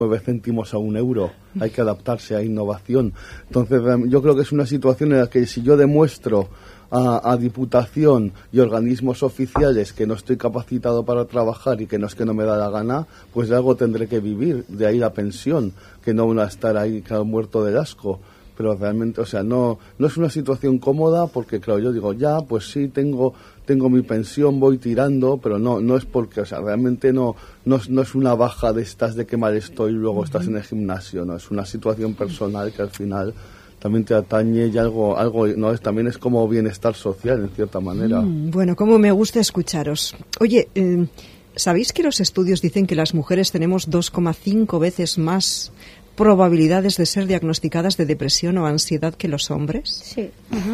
9 céntimos a 1 euro. Hay que adaptarse a innovación. Entonces, yo creo que es una situación en la que si yo demuestro a Diputación y organismos oficiales que no estoy capacitado para trabajar y que no es que no me da la gana, pues de algo tendré que vivir, de ahí la pensión, que no van a estar ahí muerto del asco. Pero realmente, o sea, no es una situación cómoda porque, claro, yo digo, ya, pues sí, tengo mi pensión, voy tirando, pero no es porque, o sea, realmente no es una baja de estas de que mal estoy y luego estás en el gimnasio, no, es una situación personal que al final también te atañe y algo no es, también es como bienestar social en cierta manera. Bueno, cómo me gusta escucharos. Oye, ¿sabéis que los estudios dicen que las mujeres tenemos 2,5 veces más probabilidades de ser diagnosticadas de depresión o ansiedad que los hombres? Sí.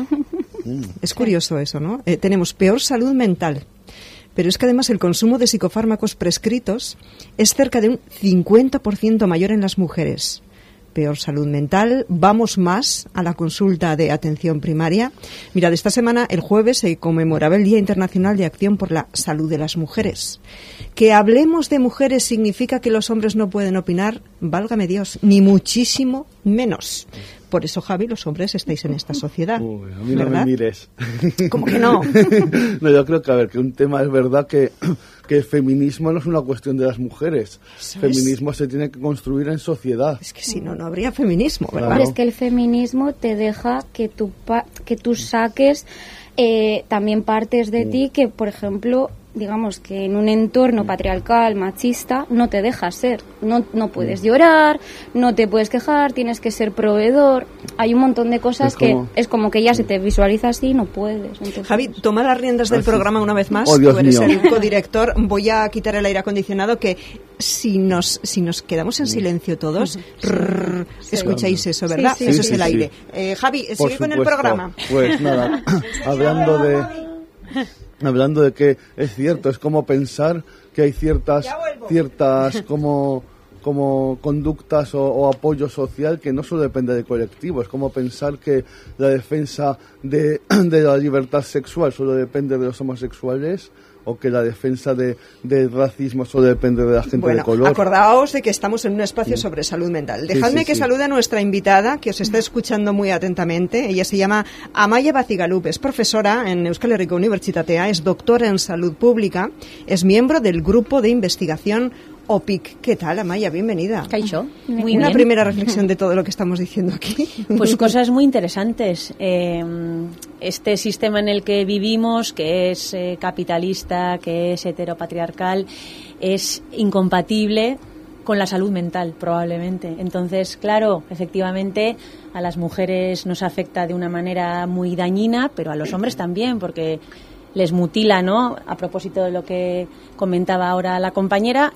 Es curioso eso, ¿no? Tenemos peor salud mental, pero es que además el consumo de psicofármacos prescritos es cerca de un 50% mayor en las mujeres. Peor salud mental, vamos más a la consulta de atención primaria. Mirad, esta semana, el jueves, se conmemoraba el Día Internacional de Acción por la Salud de las Mujeres. Que hablemos de mujeres significa que los hombres no pueden opinar, válgame Dios, ni muchísimo menos. Por eso, Javi, los hombres estáis en esta sociedad. Uy, a mí ¿verdad? no me mires. ¿Cómo que no? No, yo creo que, a ver, que un tema es verdad que el feminismo no es una cuestión de las mujeres. Eso Feminismo se tiene que construir en sociedad. Es que si no, no habría feminismo, ¿verdad? Pero es que el feminismo te deja que tú saques también partes de ti que, por ejemplo, digamos que en un entorno patriarcal, machista, no te deja ser. No puedes llorar, no te puedes quejar, tienes que ser proveedor. Hay un montón de cosas que es como que ya se te visualiza así y no puedes. Entonces, Javi, toma las riendas del programa una vez más. Oh, Dios Tú eres mío. el codirector. Voy a quitar el aire acondicionado que si nos quedamos en silencio todos, escucháis eso, ¿verdad? Sí, sí, Eso sí, es el sí. aire. Javi, Por sigue con el supuesto. programa. Pues nada, hablando de que es cierto, es como pensar que hay ciertas como conductas o apoyo social que no solo depende del colectivo. Es como pensar que la defensa de la libertad sexual solo depende de los homosexuales, o que la defensa del racismo solo depende de la gente de color. Acordaos de que estamos en un espacio sobre salud mental. Dejadme que salude a nuestra invitada, que os está escuchando muy atentamente. Ella se llama Amaia Bacigalup, es profesora en Euskal Herriko Unibertsitatea, es doctora en salud pública, es miembro del grupo de investigación OPIC. ¿Qué tal, Amaia? Bienvenida. Kaixo, muy Una bien. primera reflexión de todo lo que estamos diciendo aquí. Pues cosas muy interesantes. Este sistema en el que vivimos, que es capitalista, que es heteropatriarcal, es incompatible con la salud mental, probablemente. Entonces, claro, efectivamente, a las mujeres nos afecta de una manera muy dañina, pero a los hombres también, porque les mutila, ¿no? A propósito de lo que comentaba ahora la compañera,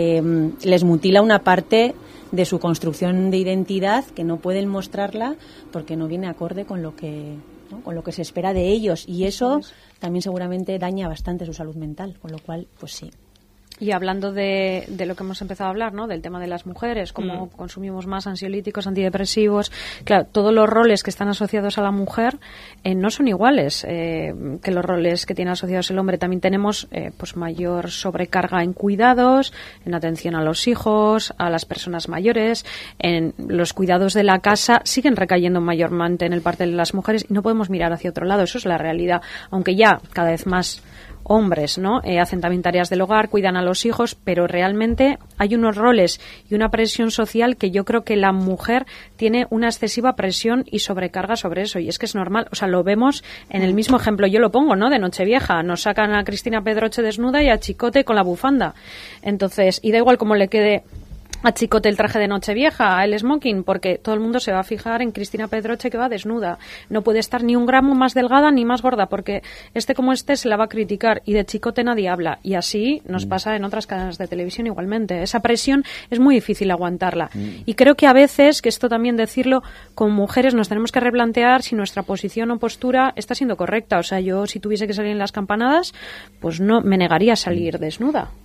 les mutila una parte de su construcción de identidad que no pueden mostrarla porque no viene acorde con lo que, ¿no? Con lo que se espera de ellos, y eso también seguramente daña bastante su salud mental, con lo cual, pues sí. Y hablando de lo que hemos empezado a hablar, ¿no? Del tema de las mujeres, cómo consumimos más ansiolíticos, antidepresivos. Claro, todos los roles que están asociados a la mujer no son iguales que los roles que tiene asociados el hombre. También tenemos pues mayor sobrecarga en cuidados, en atención a los hijos, a las personas mayores, en los cuidados de la casa siguen recayendo mayormente en el parte de las mujeres y no podemos mirar hacia otro lado. Eso es la realidad, aunque ya cada vez más hombres, ¿no? Hacen también tareas del hogar, cuidan a los hijos, pero realmente hay unos roles y una presión social que yo creo que la mujer tiene una excesiva presión y sobrecarga sobre eso, y es que es normal, o sea, lo vemos en el mismo ejemplo, yo lo pongo, ¿no? De Nochevieja, nos sacan a Cristina Pedroche desnuda y a Chicote con la bufanda, entonces, y da igual cómo le quede a Chicote el traje de Nochevieja, el smoking, porque todo el mundo se va a fijar en Cristina Pedroche que va desnuda. No puede estar ni un gramo más delgada ni más gorda, porque como se la va a criticar, y de Chicote nadie habla. Y así nos pasa en otras cadenas de televisión igualmente. Esa presión es muy difícil aguantarla. Y creo que a veces, que esto también decirlo, como mujeres nos tenemos que replantear si nuestra posición o postura está siendo correcta. O sea, yo si tuviese que salir en las campanadas, pues no me negaría a salir desnuda.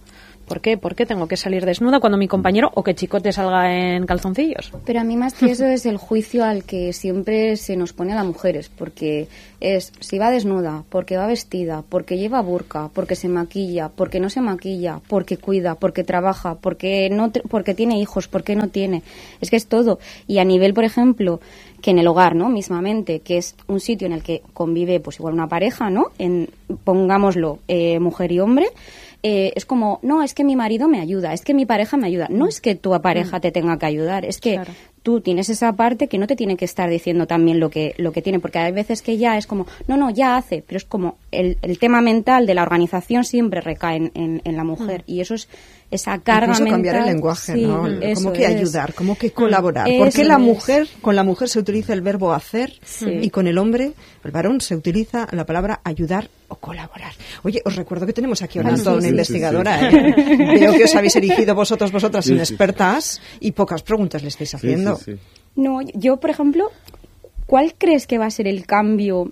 ¿Por qué? ¿Por qué tengo que salir desnuda cuando mi compañero o que Chicote salga en calzoncillos? Pero a mí más que eso es el juicio al que siempre se nos pone a las mujeres, porque es si va desnuda, porque va vestida, porque lleva burka, porque se maquilla, porque no se maquilla, porque cuida, porque trabaja, porque porque tiene hijos, porque no tiene. Es que es todo. Y a nivel, por ejemplo, que en el hogar, ¿no? Mismamente, que es un sitio en el que convive pues igual una pareja, ¿no? Pongámoslo, mujer y hombre. Es como, no, es que mi marido me ayuda, es que mi pareja me ayuda. No es que tu pareja te tenga que ayudar, es que tú tienes esa parte que no te tiene que estar diciendo también lo que tiene, porque hay veces que ya es como, no, ya hace, pero es como el tema mental de la organización siempre recae en la mujer, y eso es esa carga incluso mental. Cambiar el lenguaje, sí, ¿no? Como que ayudar, como que colaborar. Eso Porque con la mujer se utiliza el verbo hacer, y con el hombre, el varón, se utiliza la palabra ayudar o colaborar. Oye, os recuerdo que tenemos aquí una investigadora. Sí. Veo que os habéis erigido vosotras inexpertas y pocas preguntas le estáis haciendo. Sí. No, yo, por ejemplo, ¿cuál crees que va a ser el cambio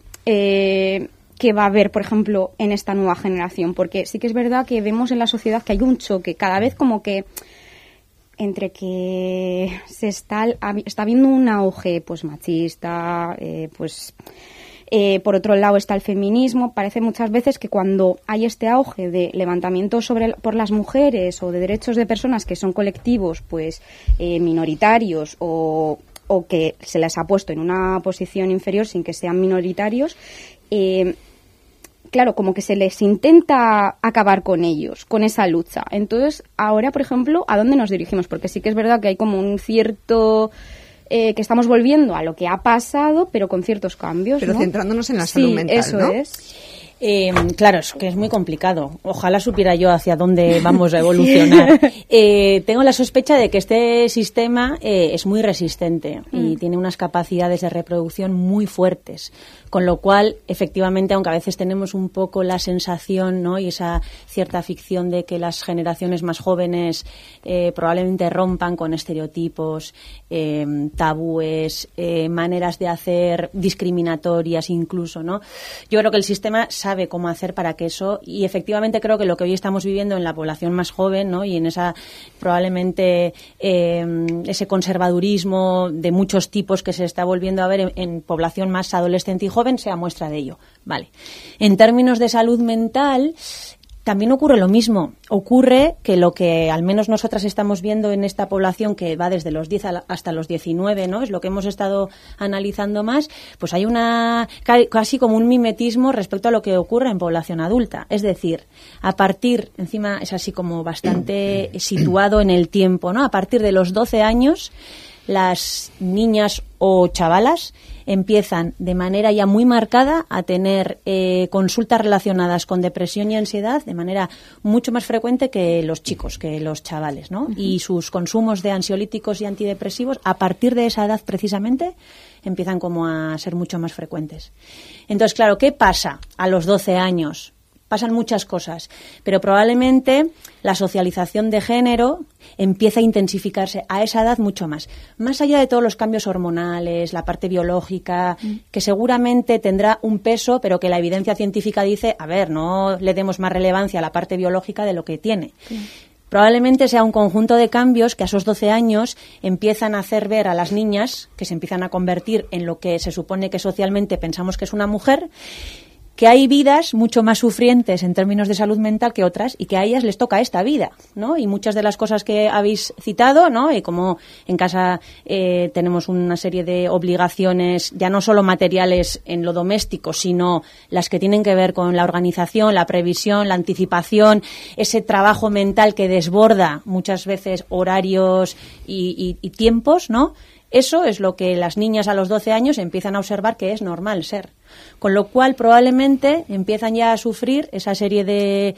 que va a haber, por ejemplo, en esta nueva generación? Porque sí que es verdad que vemos en la sociedad que hay un choque, cada vez como que entre que se está viendo un auge pues machista, por otro lado está el feminismo. Parece muchas veces que cuando hay este auge de levantamiento por las mujeres o de derechos de personas que son colectivos pues minoritarios o que se les ha puesto en una posición inferior sin que sean minoritarios, claro, como que se les intenta acabar con ellos, con esa lucha. Entonces, ahora, por ejemplo, ¿a dónde nos dirigimos? Porque sí que es verdad que hay como un cierto... que estamos volviendo a lo que ha pasado, pero con ciertos cambios, pero ¿no? Centrándonos en la salud mental, eso ¿no? es. Claro, es que es muy complicado. Ojalá supiera yo hacia dónde vamos a evolucionar. Tengo la sospecha de que este sistema es muy resistente y tiene unas capacidades de reproducción muy fuertes. Con lo cual, efectivamente, aunque a veces tenemos un poco la sensación, ¿no?, y esa cierta ficción de que las generaciones más jóvenes probablemente rompan con estereotipos, tabúes, maneras de hacer discriminatorias incluso, ¿no? Yo creo que el sistema sabe cómo hacer para que eso, y efectivamente creo que lo que hoy estamos viviendo en la población más joven, ¿no?, y en esa probablemente ese conservadurismo de muchos tipos que se está volviendo a ver en población más adolescente y joven sea muestra de ello. Vale. En términos de salud mental, también ocurre lo mismo. Ocurre que lo que al menos nosotras estamos viendo en esta población, que va desde los 10 hasta los 19, ¿no?, es lo que hemos estado analizando más, pues hay casi como un mimetismo respecto a lo que ocurre en población adulta. Es decir, a partir, encima es así como bastante situado en el tiempo, ¿no? A partir de los 12 años, las niñas o chavalas empiezan de manera ya muy marcada a tener consultas relacionadas con depresión y ansiedad de manera mucho más frecuente que los chicos, que los chavales, ¿no? Uh-huh. Y sus consumos de ansiolíticos y antidepresivos a partir de esa edad precisamente empiezan como a ser mucho más frecuentes. Entonces, claro, ¿qué pasa a los 12 años? Pasan muchas cosas, pero probablemente la socialización de género empieza a intensificarse a esa edad mucho más. Más allá de todos los cambios hormonales, la parte biológica, que seguramente tendrá un peso, pero que la evidencia científica dice, a ver, no le demos más relevancia a la parte biológica de lo que tiene. Sí. Probablemente sea un conjunto de cambios que a esos 12 años empiezan a hacer ver a las niñas, que se empiezan a convertir en lo que se supone que socialmente pensamos que es una mujer, que hay vidas mucho más sufrientes en términos de salud mental que otras y que a ellas les toca esta vida, ¿no? Y muchas de las cosas que habéis citado, ¿no?, y como en casa tenemos una serie de obligaciones ya no solo materiales en lo doméstico, sino las que tienen que ver con la organización, la previsión, la anticipación, ese trabajo mental que desborda muchas veces horarios y tiempos, ¿no? Eso es lo que las niñas a los 12 años empiezan a observar que es normal ser. Con lo cual, probablemente empiezan ya a sufrir esa serie de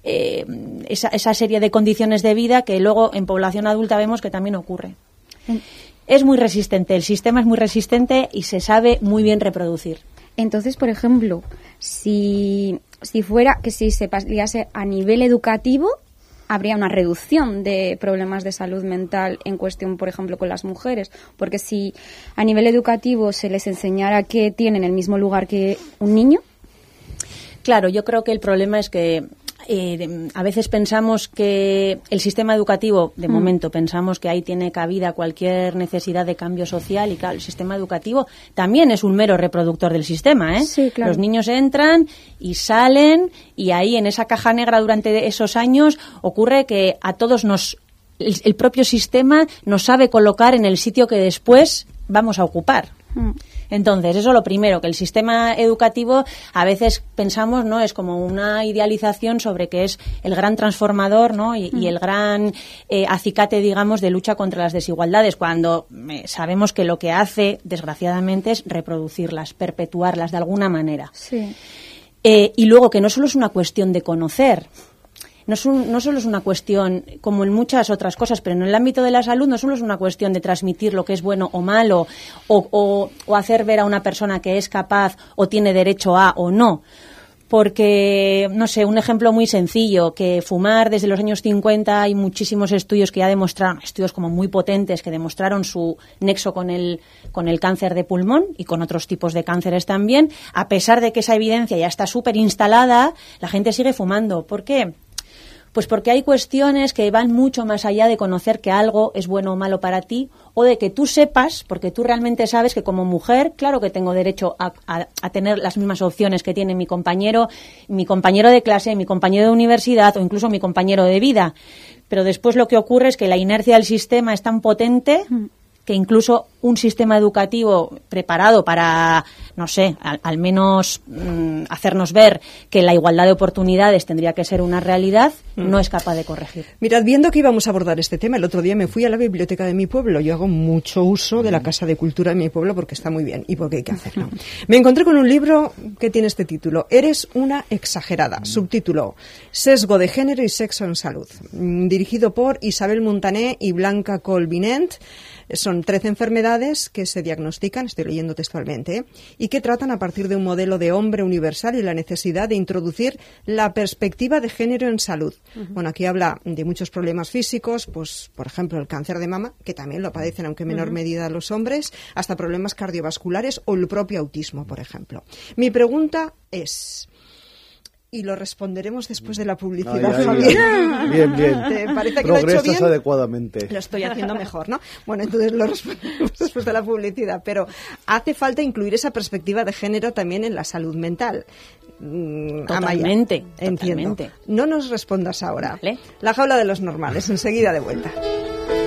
esa serie de condiciones de vida que luego en población adulta vemos que también ocurre. Es muy resistente, el sistema es muy resistente y se sabe muy bien reproducir. Entonces, por ejemplo, si fuera que si se pasase a nivel educativo, habría una reducción de problemas de salud mental en cuestión, por ejemplo, con las mujeres, porque si a nivel educativo se les enseñara que tienen el mismo lugar que un niño. Claro, yo creo que el problema es que A veces pensamos que el sistema educativo, de momento, pensamos que ahí tiene cabida cualquier necesidad de cambio social y claro, el sistema educativo también es un mero reproductor del sistema, ¿eh? Sí, claro. Los niños entran y salen y ahí en esa caja negra durante esos años ocurre que a todos el propio sistema nos sabe colocar en el sitio que después vamos a ocupar. Entonces, eso es lo primero, que el sistema educativo a veces pensamos, ¿no? Es como una idealización sobre que es el gran transformador, ¿no? Y el gran acicate, digamos, de lucha contra las desigualdades, cuando sabemos que lo que hace, desgraciadamente, es reproducirlas, perpetuarlas de alguna manera. Sí. Y luego que no solo es una cuestión de conocer, no solo es una cuestión, como en muchas otras cosas, pero en el ámbito de la salud no solo es una cuestión de transmitir lo que es bueno o malo o hacer ver a una persona que es capaz o tiene derecho a o no. Porque, no sé, un ejemplo muy sencillo, que fumar desde los años 50 hay muchísimos estudios que ya demostraron, estudios como muy potentes que demostraron su nexo con el cáncer de pulmón y con otros tipos de cánceres también. A pesar de que esa evidencia ya está súper instalada, la gente sigue fumando. ¿Por qué? Pues porque hay cuestiones que van mucho más allá de conocer que algo es bueno o malo para ti o de que tú sepas, porque tú realmente sabes que como mujer, claro que tengo derecho a tener las mismas opciones que tiene mi compañero de clase, mi compañero de universidad o incluso mi compañero de vida. Pero después lo que ocurre es que la inercia del sistema es tan potente que incluso un sistema educativo preparado para, no sé, al menos hacernos ver que la igualdad de oportunidades tendría que ser una realidad, no es capaz de corregir. Mirad, viendo que íbamos a abordar este tema, el otro día me fui a la biblioteca de mi pueblo. Yo hago mucho uso de la Casa de Cultura de mi pueblo porque está muy bien y porque hay que hacerlo. Me encontré con un libro que tiene este título, Eres una exagerada. Subtítulo, Sesgo de género y sexo en salud. Dirigido por Isabel Montané y Blanca Colvinent. Son 13 enfermedades que se diagnostican, estoy leyendo textualmente, y que tratan a partir de un modelo de hombre universal y la necesidad de introducir la perspectiva de género en salud. Bueno, aquí habla de muchos problemas físicos, pues por ejemplo el cáncer de mama, que también lo padecen aunque en menor medida los hombres, hasta problemas cardiovasculares o el propio autismo, por ejemplo. Mi pregunta es... Y lo responderemos después de la publicidad. Bien. ¿Te parece que lo he hecho Progresas bien? adecuadamente. Lo estoy haciendo mejor, ¿no? Bueno, entonces lo responderemos después de la publicidad. Pero hace falta incluir esa perspectiva de género también en la salud mental. Totalmente, Amaya, entiendo. Totalmente. No nos respondas ahora. Vale. La jaula de los normales, enseguida de vuelta.